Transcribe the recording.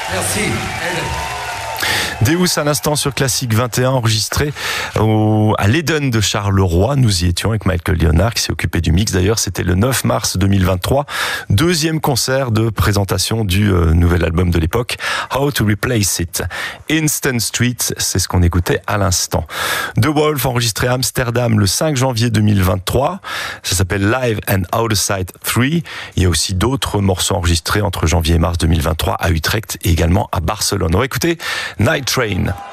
Merci. Deus à l'instant sur Classique 21, enregistré à l'Eden de Charleroi. Nous y étions avec Michael Leonard qui s'est occupé du mix. D'ailleurs, c'était le 9 mars 2023. Deuxième concert de présentation du nouvel album de l'époque, How to Replace It. Instant Street, c'est ce qu'on écoutait à l'instant. The Wolf, enregistré à Amsterdam le 5 janvier 2023. Ça s'appelle Live and Out of Sight 3. Il y a aussi d'autres morceaux enregistrés entre janvier et mars 2023 à Utrecht et également à Barcelone. On va écouter Night Train.